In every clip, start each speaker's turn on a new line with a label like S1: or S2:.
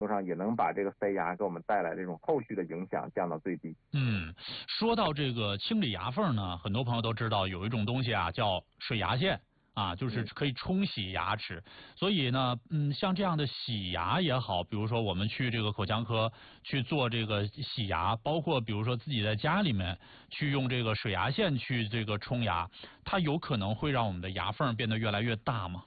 S1: 度上也能把这个塞牙给我们带来这种后续的影响降到最低。
S2: 说到这个清理牙缝呢，很多朋友都知道有一种东西啊叫水牙线。就是可以冲洗牙齿，所以呢，像这样的洗牙也好，比如说我们去这个口腔科去做这个洗牙，包括比如说自己在家里面去用这个水牙线去这个冲牙，它有可能会让我们的牙缝变得越来越大吗？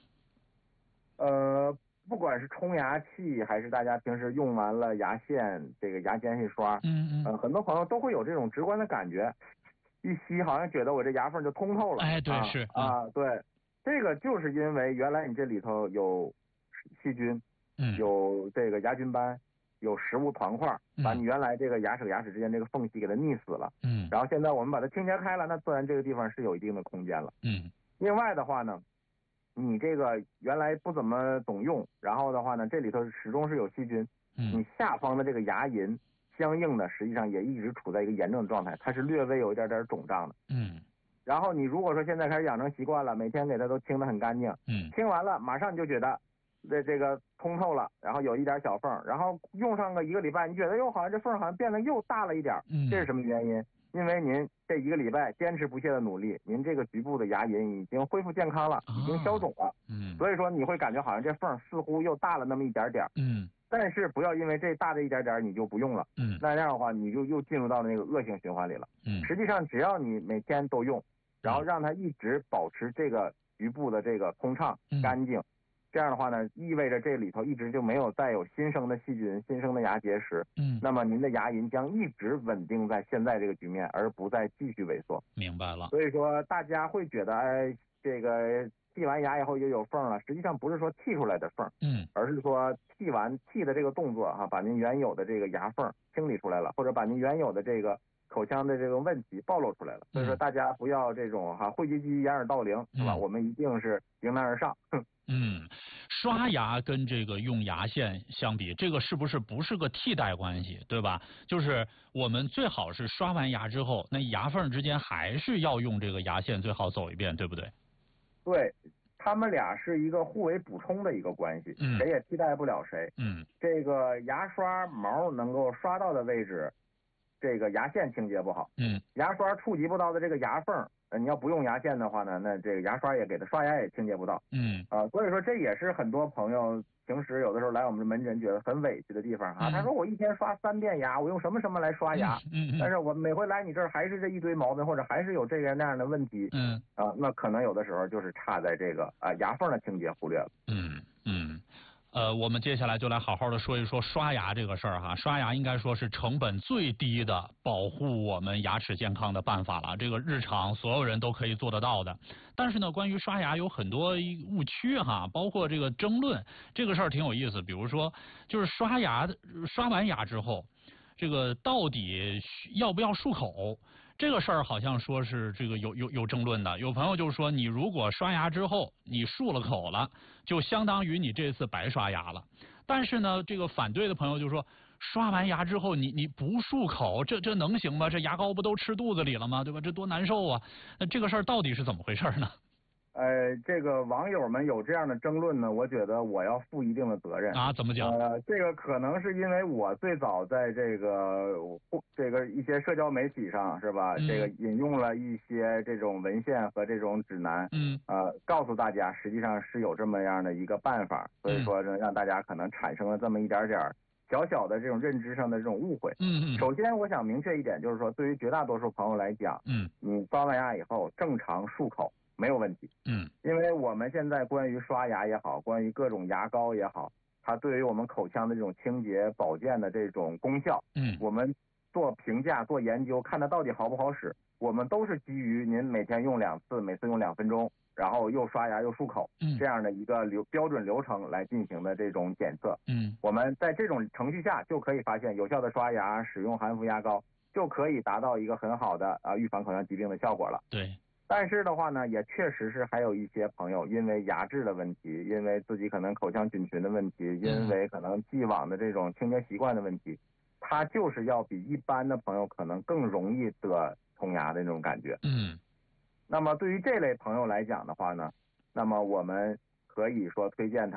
S1: 不管是冲牙器还是大家平时用完了牙线这个牙间隙刷，很多朋友都会有这种直观的感觉，一吸好像觉得我这牙缝就通透了。
S2: 对，是
S1: 对。这个就是因为原来你这里头有细菌，有这个牙菌斑，有食物团块，把你原来这个牙齿和牙齿之间这个缝隙给它腻死了。然后现在我们把它清洁开了，那自然这个地方是有一定的空间了。另外的话呢，你这个原来不怎么懂用，然后的话呢，这里头始终是有细菌，你下方的这个牙龈相应的实际上也一直处在一个炎症的状态，它是略微有一点点肿胀的。然后你如果说现在开始养成习惯了，每天给它都清得很干净，清完了马上你就觉得这个通透了，然后有一点小缝，然后用上个1个礼拜，你觉得好像这缝好像变得又大了一点，这是什么原因？因为您这1个礼拜坚持不懈的努力，您这个局部的牙龈已经恢复健康了，已经消肿了，所以说你会感觉好像这缝似乎又大了那么一点点，但是不要因为这大的一点点你就不用了，那样的话你就又进入到那个恶性循环里了。实际上只要你每天都用，然后让它一直保持这个局部的这个通畅干净，这样的话呢，意味着这里头一直就没有再有新生的细菌、新生的牙结石，那么您的牙龈将一直稳定在现在这个局面，而不再继续萎缩。
S2: 明白了。
S1: 所以说大家会觉得，这个剔完牙以后也有缝了，实际上不是说剔出来的缝，而是说剔的这个动作把您原有的这个牙缝清理出来了，或者把您原有的这个口腔的这个问题暴露出来了。所以说大家不要这种讳疾忌医掩耳盗铃，是吧？我们一定是迎难而上。
S2: 刷牙跟这个用牙线相比，这个是不是个替代关系，对吧？就是我们最好是刷完牙之后，那牙缝之间还是要用这个牙线最好走一遍，对不对？
S1: 对，他们俩是一个互为补充的一个关系，谁也替代不了谁。这个牙刷毛能够刷到的位置，这个牙线清洁不好。牙刷触及不到的这个牙缝，你要不用牙线的话呢，那这个牙刷也给它刷牙也清洁不到。所以说这也是很多朋友平时有的时候来我们这门诊觉得很委屈的地方他说我一天刷3遍牙，我用什么来刷牙？但是我每回来你这儿还是这一堆毛病，或者还是有这个那样的问题。那可能有的时候就是差在这个牙缝的清洁忽略了。
S2: 我们接下来就来好好的说一说刷牙这个事儿哈。刷牙应该说是成本最低的保护我们牙齿健康的办法了，这个日常所有人都可以做得到的。但是呢，关于刷牙有很多误区包括这个争论，这个事儿挺有意思。比如说，就是刷完牙之后，这个到底要不要漱口？这个事儿好像说是这个有争论的。有朋友就说，你如果刷牙之后你漱了口了，就相当于你这次白刷牙了。但是呢，这个反对的朋友就说，刷完牙之后你不漱口，这能行吗？这牙膏不都吃肚子里了吗？对吧？这多难受啊！那这个事儿到底是怎么回事呢？
S1: 这个网友们有这样的争论呢，我觉得我要负一定的责任
S2: 怎么讲？
S1: 这个可能是因为我最早在这个一些社交媒体上是吧？这个引用了一些这种文献和这种指南，告诉大家实际上是有这么样的一个办法，所以说让大家可能产生了这么一点点小小的这种认知上的这种误会。首先我想明确一点，就是说对于绝大多数朋友来讲，你刷完牙以后正常漱口没有问题。因为我们现在关于刷牙也好，关于各种牙膏也好，它对于我们口腔的这种清洁保健的这种功效，我们做评价做研究，看它到底好不好使，我们都是基于您每天用2次，每次用2分钟，然后又刷牙又漱口，这样的一个标准流程来进行的这种检测。我们在这种程序下就可以发现，有效的刷牙使用含氟牙膏就可以达到一个很好的预防口腔疾病的效果了。
S2: 对。
S1: 但是的话呢，也确实是还有一些朋友因为牙质的问题，因为自己可能口腔菌群的问题，因为可能既往的这种清洁习惯的问题，他就是要比一般的朋友可能更容易得虫牙的那种感觉。那么对于这类朋友来讲的话呢，那么我们可以说推荐他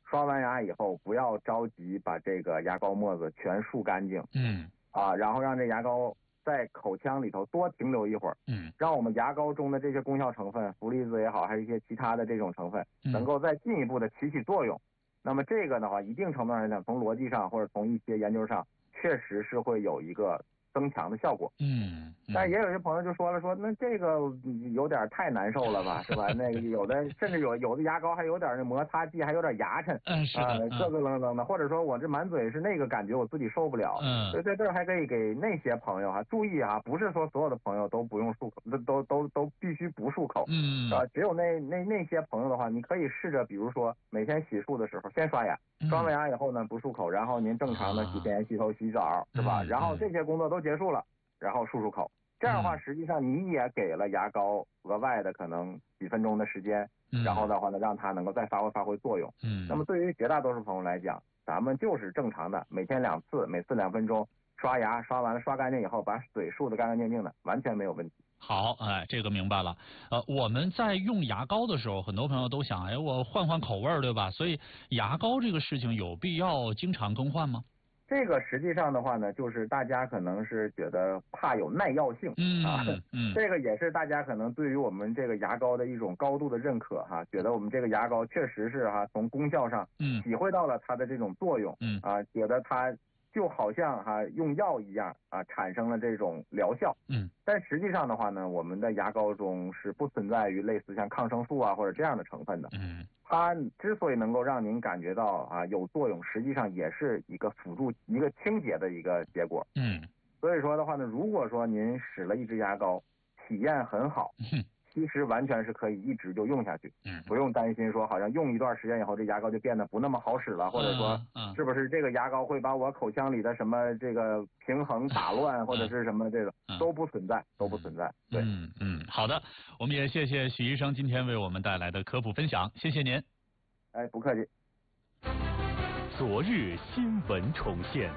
S1: 刷完牙以后不要着急把这个牙膏沫子全漱干净，然后让这牙膏在口腔里头多停留一会儿，让我们牙膏中的这些功效成分，氟离子也好，还是一些其他的这种成分，能够再进一步的起作用。那么这个的话，一定程度上来讲，从逻辑上或者从一些研究上，确实是会有一个增强的效果。但是也有些朋友就说了，说那这个有点太难受了吧，是吧？那个有的甚至有的牙膏还有点那摩擦剂，还有点牙碜，咯咯楞楞的，或者说我这满嘴是那个感觉，我自己受不了。所以在这儿还可以给那些朋友注意不是说所有的朋友都不用漱口，都必须不漱口。只有那些朋友的话，你可以试着，比如说每天洗漱的时候先刷牙，刷完牙以后呢不漱口，然后您正常的洗脸、洗头、洗澡，是吧？然后这些工作都结束了，然后漱口。这样的话，实际上你也给了牙膏额外的可能几分钟的时间，然后的话呢，让它能够再发挥作用。那么对于绝大多数朋友来讲，咱们就是正常的每天2次，每次2分钟刷牙，刷完了刷干净以后，把嘴漱得干干净净的，完全没有问题。
S2: 好，这个明白了。我们在用牙膏的时候，很多朋友都想，我换口味，对吧？所以牙膏这个事情有必要经常更换吗？
S1: 这个实际上的话呢，就是大家可能是觉得怕有耐药性，这个也是大家可能对于我们这个牙膏的一种高度的认可觉得我们这个牙膏确实是从功效上体会到了它的这种作用，觉得它就好像用药一样产生了这种疗效，但实际上的话呢，我们的牙膏中是不存在于类似像抗生素或者这样的成分的，它之所以能够让您感觉到有作用，实际上也是一个辅助、一个清洁的一个结果，所以说的话呢，如果说您使了一支牙膏，体验很好，其实完全是可以一直就用下去，不用担心说好像用一段时间以后这牙膏就变得不那么好使了，或者说是不是这个牙膏会把我口腔里的什么这个平衡打乱，或者是什么这个都不存在，对。
S2: 好的，我们也谢谢许医生今天为我们带来的科普分享，谢谢您。
S1: 不客气。
S3: 昨日新闻重现。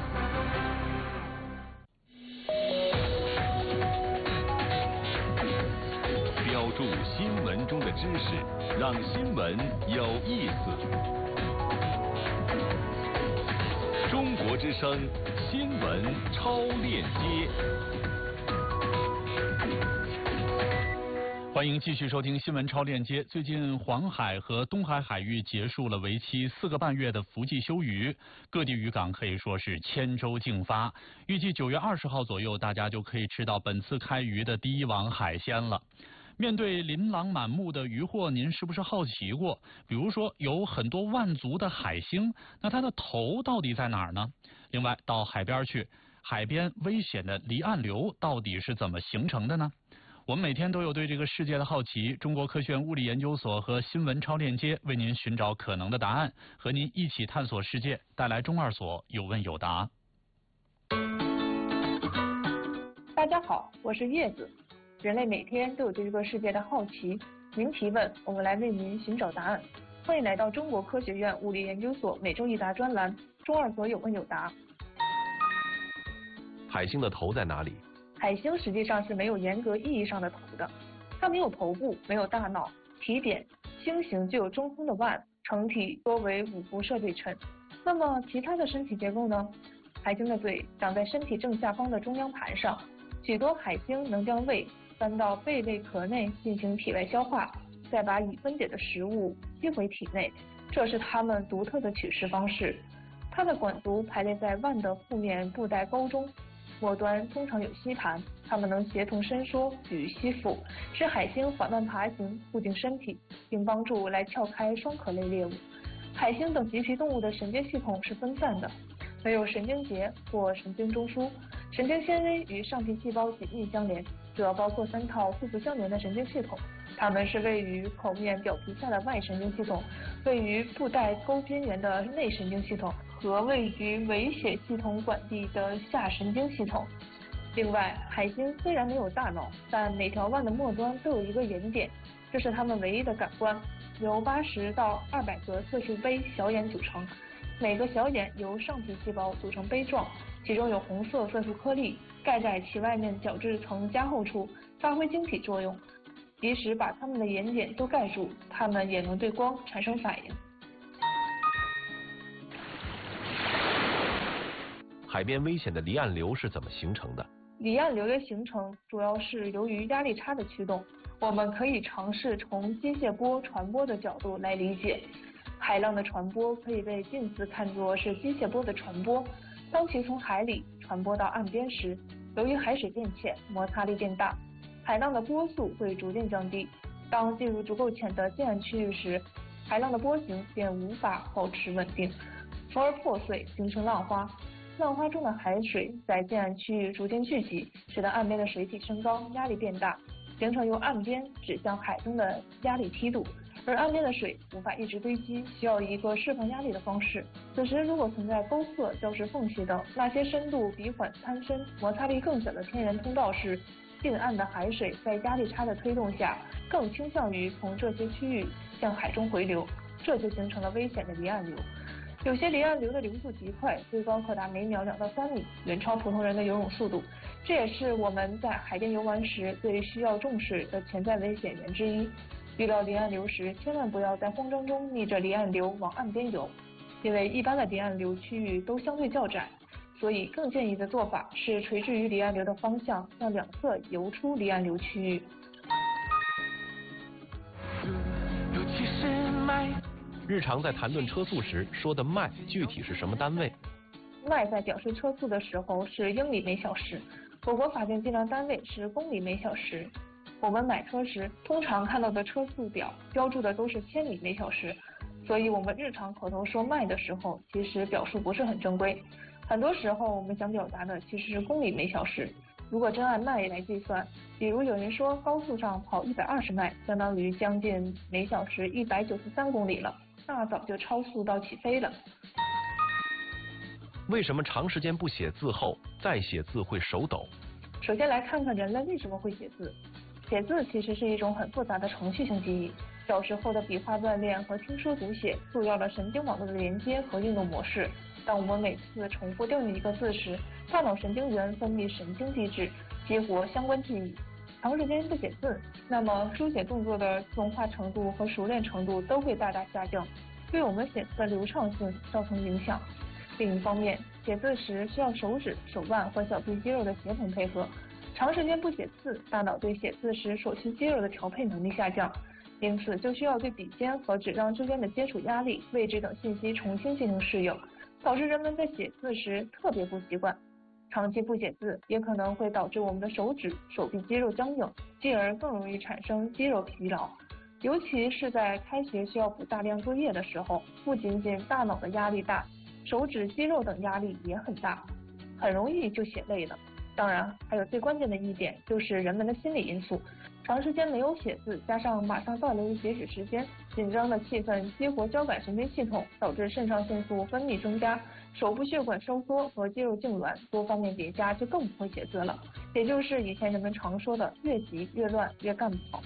S3: 标注新闻中的知识，让新闻有意思。中国之声新闻超链接。
S2: 欢迎继续收听新闻超链接。最近黄海和东海海域结束了为期4个半月的伏季休渔，各地渔港可以说是千舟竞发。预计9月20号左右，大家就可以吃到本次开渔的第一网海鲜了。面对琳琅满目的渔获，您是不是好奇过？比如说有很多万足的海星，那它的头到底在哪儿呢？另外，到海边去，海边危险的离岸流到底是怎么形成的呢？我们每天都有对这个世界的好奇，中国科学院物理研究所和新闻超链接为您寻找可能的答案，和您一起探索世界，带来中2所有问有答。
S4: 大家好，我是叶子。人类每天都有对这个世界的好奇，您提问，我们来为您寻找答案。欢迎来到中国科学院物理研究所每周一答专栏，中2所有问有答。
S3: 海星的头在哪里？
S4: 海星实际上是没有严格意义上的头的，它没有头部，没有大脑，体扁，星形具有中空的腕，成体多为5辐射对称。那么其他的身体结构呢？海星的嘴长在身体正下方的中央盘上，许多海星能将胃搬到贝类壳内进行体外消化，再把已分解的食物吸回体内，这是它们独特的取食方式。它的管足排列在腕的腹面布袋沟中，末端通常有吸盘，它们能协同伸缩与吸附，使海星缓慢爬行，固定身体，并帮助来撬开双壳类猎物。海星等棘皮动物的神经系统是分散的，没有神经节或神经中枢，神经纤维与上皮细胞紧密相连，主要包括3套互不相连的神经系统，它们是位于口面表皮下的外神经系统，位于布袋沟边缘的内神经系统和位于尾血系统管壁的下神经系统。另外，海星虽然没有大脑，但每条腕的末端都有一个眼点，这是它们唯一的感官，由80到200个色素杯小眼组成，每个小眼由上皮细胞组成杯状，其中有红色色素颗粒盖在其外面角质层加厚处，发挥晶体作用。即使把它们的眼睑都盖住，它们也能对光产生反应。
S5: 海边危险的离岸流是怎么形成的？
S4: 离岸流的形成主要是由于压力差的驱动。我们可以尝试从机械波传播的角度来理解。海浪的传播可以被近似看作是机械波的传播。当其从海里传播到岸边时，由于海水变浅，摩擦力变大，海浪的波速会逐渐降低。当进入足够浅的近岸区域时，海浪的波形便无法保持稳定，从而破碎，形成浪花。浪花中的海水在近岸区域逐渐聚集，使得岸边的水体升高，压力变大，形成由岸边指向海中的压力梯度。而岸边的水无法一直堆积，需要一个释放压力的方式。此时如果存在沟壑、礁石缝隙等那些深度比缓滩深、摩擦力更小的天然通道时，近岸的海水在压力差的推动下，更倾向于从这些区域向海中回流，这就形成了危险的离岸流。有些离岸流的流速极快，最高可达每秒2到3米，远超普通人的游泳速度。这也是我们在海边游玩时最需要重视的潜在危险源之一。遇到离岸流时，千万不要在慌张中逆着离岸流往岸边游，因为一般的离岸流区域都相对较窄，所以更建议的做法是垂直于离岸流的方向，向两侧游出离岸流区域。
S5: 日常在谈论车速时说的迈具体是什么单位？
S4: 迈在表示车速的时候是英里每小时，我国法定计量单位是公里每小时。我们买车时通常看到的车速表标注的都是千里每小时，所以我们日常口头说迈的时候，其实表述不是很正规。很多时候我们想表达的其实是公里每小时。如果真按迈来计算，比如有人说高速上跑120迈，相当于将近每小时193公里了，那早就超速到起飞了。
S5: 为什么长时间不写字后再写字会手抖？
S4: 首先来看看人类为什么会写字。写字其实是一种很复杂的程序性记忆。小时候的笔画锻炼和听说读写塑造了神经网络的连接和运动模式。当我们每次重复调用一个字时，大脑神经元分泌神经递质，激活相关记忆。长时间不写字，那么书写动作的自动化程度和熟练程度都会大大下降，对我们写字的流畅性造成影响。另一方面，写字时需要手指、手腕和小臂肌肉的协同配合。长时间不写字，大脑对写字时手区肌肉的调配能力下降，因此就需要对笔尖和纸张之间的接触压力、位置等信息重新进行适应，导致人们在写字时特别不习惯。长期不写字也可能会导致我们的手指、手臂肌肉僵硬，进而更容易产生肌肉疲劳。尤其是在开学需要补大量作业的时候，不仅仅大脑的压力大，手指、肌肉等压力也很大，很容易就写累了。当然，还有最关键的一点就是人们的心理因素。长时间没有写字，加上马上到临截止时间，紧张的气氛激活交感神经系统，导致肾上腺素分泌增加，手部血管收缩和肌肉痉挛，多方面叠加，就更不会写字了。也就是以前人们常说的越急越乱越干不好。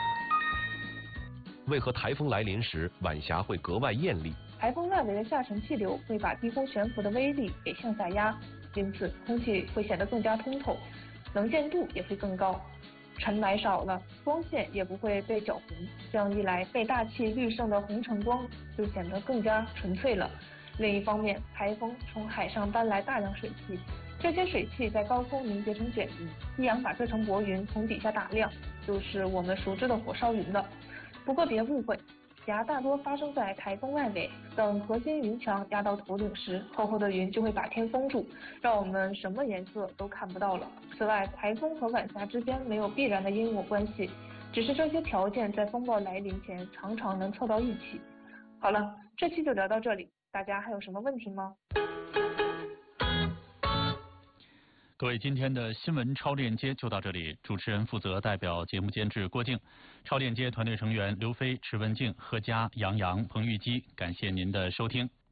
S5: 为何台风来临时晚霞会格外艳丽？
S4: 台风外围的下沉气流会把低空悬浮的微粒给向下压，因此空气会显得更加通透，能见度也会更高，尘霾少了，光线也不会被搅红，这样一来，被大气滤胜的红橙光就显得更加纯粹了。另一方面，台风从海上搬来大量水汽，这些水汽在高空凝结成卷云，一氧化这层薄云从底下打亮，就是我们熟知的火烧云了。不过别误会，压大多发生在台风外围，等核心云墙压到头顶时，厚厚的云就会把天封住，让我们什么颜色都看不到了。此外，台风和晚霞之间没有必然的因果关系，只是这些条件在风暴来临前常常能凑到一起。好了，这期就聊到这里，大家还有什么问题吗？
S2: 各位，今天的新闻超链接就到这里，主持人负责代表节目监制郭靖，超链接团队成员刘飞、池文静、贺佳、杨洋、彭玉基，感谢您的收听。